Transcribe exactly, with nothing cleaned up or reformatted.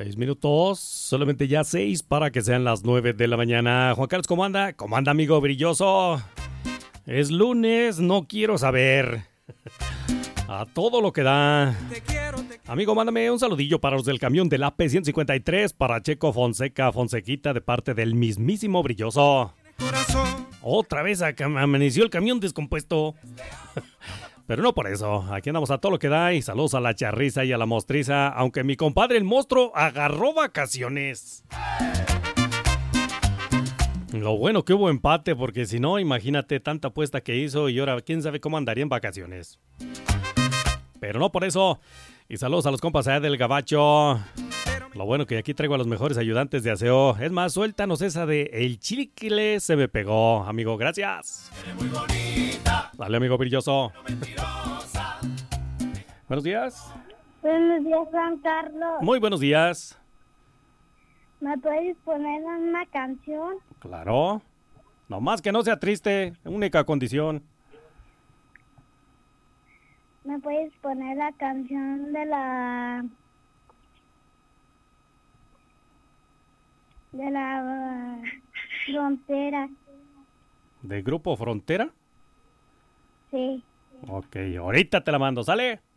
Seis minutos, solamente ya seis para que sean las nueve de la mañana. Juan Carlos, ¿cómo anda? ¿Cómo anda, amigo brilloso? Es lunes, no quiero saber. A todo lo que da. Amigo, mándame un saludillo para los del camión del A P ciento cincuenta y tres, para Checo Fonseca, Fonsequita, de parte del mismísimo brilloso. Otra vez amaneció el camión descompuesto. Pero no por eso, aquí andamos a todo lo que da y saludos a la charriza y a la mostriza, aunque mi compadre el monstruo agarró vacaciones. Lo bueno que hubo empate, porque si no, imagínate tanta apuesta que hizo y ahora quién sabe cómo andaría en vacaciones. Pero no por eso. Y saludos a los compas allá del Gabacho. Lo bueno que aquí traigo a los mejores ayudantes de aseo. Es más, suéltanos esa de el chicle se me pegó, amigo. Gracias. Muy bonita. Dale, amigo brilloso. Buenos días. Buenos días, Juan Carlos. Muy buenos días. ¿Me puedes poner una canción? Claro. Nomás que no sea triste. Única condición. ¿Me puedes poner la canción de la... de la uh, frontera? ¿De Grupo Frontera? Sí. Ok, ahorita te la mando, ¿sale?